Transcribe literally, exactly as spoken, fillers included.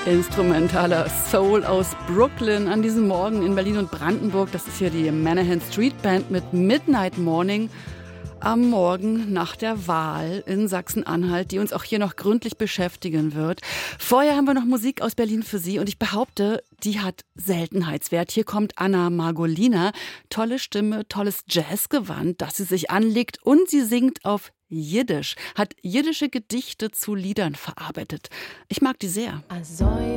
Instrumentaler Soul aus Brooklyn an diesem Morgen in Berlin und Brandenburg. Das ist hier die Manahan Street Band mit Midnight Morning am Morgen nach der Wahl in Sachsen-Anhalt, die uns auch hier noch gründlich beschäftigen wird. Vorher haben wir noch Musik aus Berlin für Sie und ich behaupte, die hat Seltenheitswert. Hier kommt Anna Margolina. Tolle Stimme, tolles Jazzgewand, das sie sich anlegt und sie singt auf Jiddisch, hat jiddische Gedichte zu Liedern verarbeitet. Ich mag die sehr. Azoi